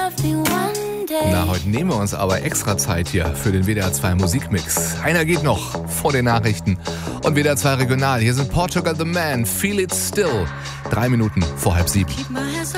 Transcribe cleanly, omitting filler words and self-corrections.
Na, heute nehmen wir uns aber extra Zeit hier für den WDR 2 Musikmix. Einer geht noch vor den Nachrichten. Und WDR 2 Regional. Hier sind Portugal the Man, Feel It Still. 3 Minuten vor 6:30.